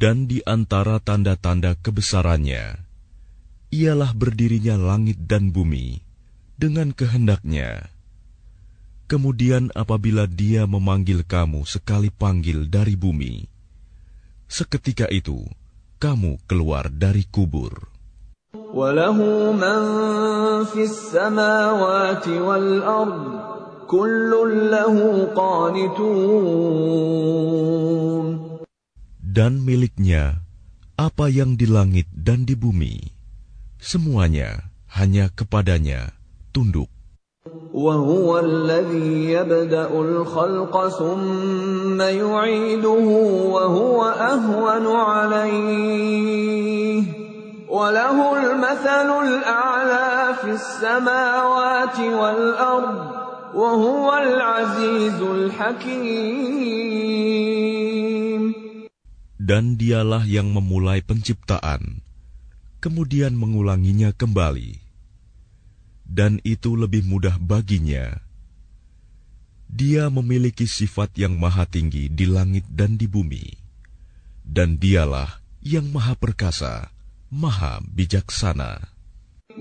Dan di antara tanda-tanda kebesarannya, ialah berdirinya langit dan bumi dengan kehendaknya. Kemudian apabila Dia memanggil kamu sekali panggil dari bumi, seketika itu kamu keluar dari kubur. وَلَهُ مَن فِي السَّمَاوَاتِ وَالْأَرْضِ كُلٌّ لَّهُ قَانِتُونَ. Dan miliknya apa yang di langit dan di bumi, semuanya hanya kepadanya tunduk. وَهُوَ الَّذِي يَبْدَأُ الْخَلْقَ ثُمَّ يُعِيدُهُ وَهُوَ أَهْوَنُ عَلَيْهِ وَلَهُ الْمَثَلُ الْأَعْلَى فِي السَّمَاوَاتِ وَالْأَرْضِ وَهُوَ الْعَزِيزُ الْحَكِيمُ. Dan Dialah yang memulai penciptaan, kemudian mengulanginya kembali. Dan itu lebih mudah baginya. Dia memiliki sifat yang maha tinggi di langit dan di bumi. Dan Dialah yang maha perkasa, maha bijaksana.